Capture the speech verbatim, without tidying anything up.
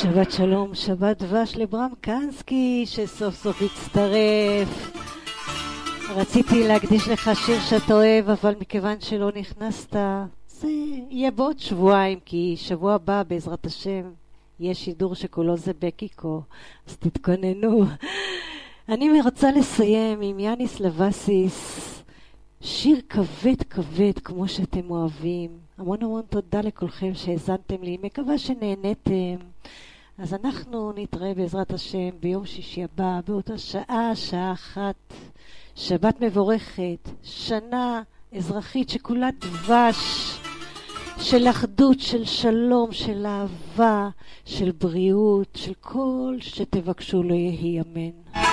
שבת שלום, שבת דבש לברם קנסקי שסוף סוף הצטרף. רציתי להקדיש לך שיר שאתה אוהב, אבל מכיוון שלא נכנסת, זה יהיה בעוד שבועיים, כי שבוע הבא בעזרת השם יש שידור שכולו זה בקיקו, אז תתכוננו. אני רוצה לסיים עם יאניס לבסיס, שיר כבד כבד כמו שאתם אוהבים. המון המון תודה לכולכם שהזנתם לי, מקווה שנהנתם. אז אנחנו נתראה בעזרת השם ביום שישי הבא באותה שעה, שעה אחת. שבת מבורכת, שנה אזרחית שכולה דבש, של אחדות, של שלום, של אהבה, של בריאות, של כל שתבקשו לא יהי אמן.